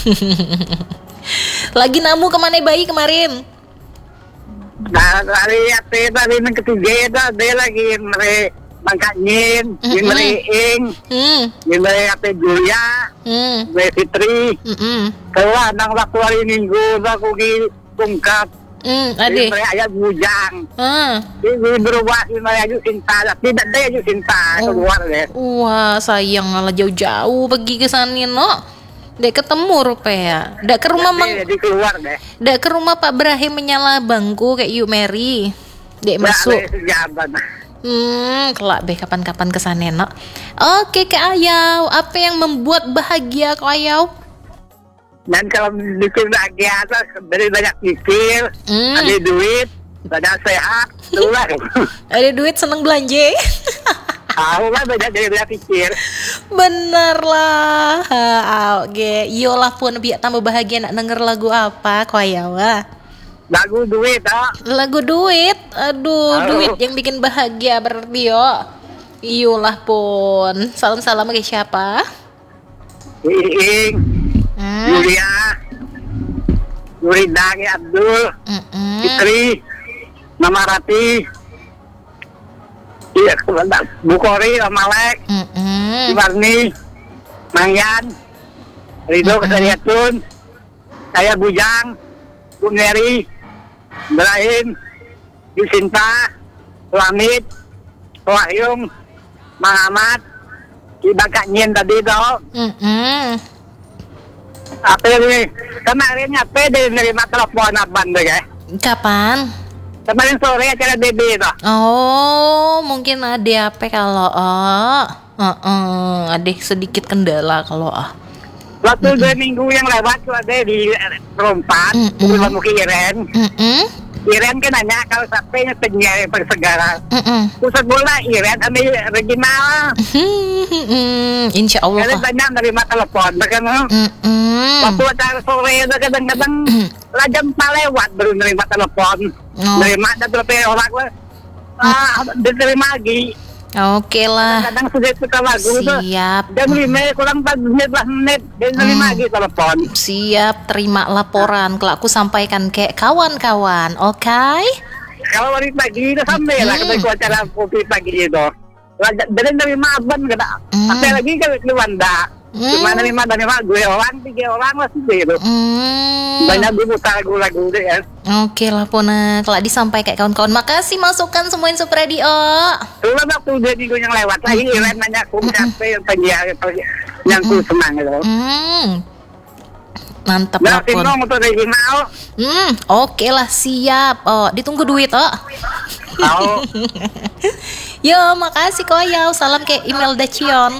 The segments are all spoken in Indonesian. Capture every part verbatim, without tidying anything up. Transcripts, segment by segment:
Lagi namu kemana bayi kemarin? Nah, hari ate tadi yang ketiga itu ada lagi mere Mangkanyin, Mm-mm. mere Ing, Hmm. mere ate Julia, Hmm. mere Fitri. Hmm. Kelah nang waktu hari Minggu aku gi tungkap. Hmm. Ade. Mere ayat bujang. Ah. Ini berubah ini aju cinta, tidak ada aju cinta Oh. keluar deh. Wah, sayang malah jauh-jauh pergi ke sana no. Dek ketemu rupanya. Dek ke rumah mang, Jadi keluar deh. dek ke rumah Pak Brahim menyala bangku kayak yuk Mary. Dek masuk. Sejabat. Hmm, kelak be kapan-kapan ke sana no. Oke Kak Ayau, apa yang membuat bahagia Kak Ayau? Dan kalau bikin bahagia atas dari banyak pikir, Hmm. ada duit, banyak sehat, itulah. Ada duit seneng belanja. Tahu lah banyak dari banyak pikir. Bener lah. Oke, yolah pun biar tambah bahagia nak denger lagu apa Kak Ayau? ah? Lagu duit, ah. Lagu duit. Aduh, Halo. duit yang bikin bahagia berarti yo. Iyalah pun. Salam-salam ke siapa? Iing, Hmm. Julia, Yuridani Abdul, Mm-mm. Fitri, Mama Rati, iya, sebentar. Bukori, Malek, Mm-mm. Iwarni, Mangyan, Ridho Kesariatun, saya Bujang, Bu Mary, Ibrahim, Yusinta, Lamid, Wahyung, Muhammad, Iba Kanyin tadi toh. Mm-mm. Apa ini? Kemarin apa dari nerima telepon abang tuh ya? Kapan? Kemarin sore acara B B toh. Oh, mungkin ada apa kalau oh, uh-uh. ada sedikit kendala kalau ah. Waktu dua minggu yang lewat tuh ada di Rompat, Mm-mm. Bukit Bambu Iren. Mm-mm. Iren kan nanya kalau sampai penyiar persegara. Mm-mm. Pusat bola Iren ambil regional. Hmm, insya Allah. Karena Kak. banyak nerima telepon, bahkan Mm-mm. waktu acara sore itu kadang-kadang lah jam empat lewat baru nerima telepon. Oh. Nerima dan telepon orang lah. Ah, diterima lagi. Oke lah. Kadang sudah suka lagu tuh. Siap. Jam lima kurang empat menit lah menit dia nerima Hmm. lagi telepon. Siap, terima laporan. Kalau aku sampaikan ke kawan-kawan, oke? Kalau hari pagi itu sampai lah Hmm. kita acara kopi pagi itu. Lah dari nerima abang kata. Hmm. Sampai lagi ke ke Wanda. Hmm. Cuma nerima nerima gue orang tiga orang lah sih itu. Hmm. Banyak diputar lagu-lagu deh ya. Oke lah Pona, kalau disampaikan kawan-kawan. Makasih masukan semuanya Super Radio. Dulu waktu dua minggu yang lewat lagi Iren nanya aku siapa yang penyiar yang ku senang itu. Hmm. Mantap Nah, lah Pon. Sinong untuk regional. Hmm, oke lah siap. Oh, ditunggu duit oh. Tahu. Yo, makasih Koyau. Salam ke email Dacion.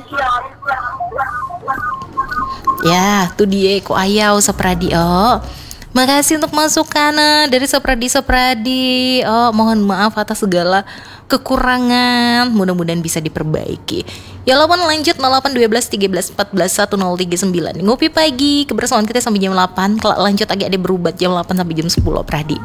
Ya, tuh dia Ko Ayau Sopradio. Makasih untuk masukan eh, dari Sopradi Sopradi. Oh, mohon maaf atas segala kekurangan. Mudah-mudahan bisa diperbaiki. Ya lawan lanjut nol delapan satu dua tiga empat satu nol tiga sembilan. Ngopi pagi kebersamaan kita sampai jam delapan. Kalau lanjut agak ada berubat jam delapan sampai jam sepuluh Pradi.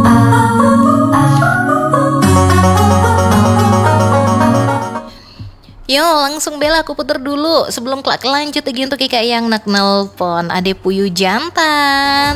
Yo langsung Bella aku puter dulu sebelum kelak lanjut lagi untuk Ika yang nak nelpon Ade Puyu Jantan.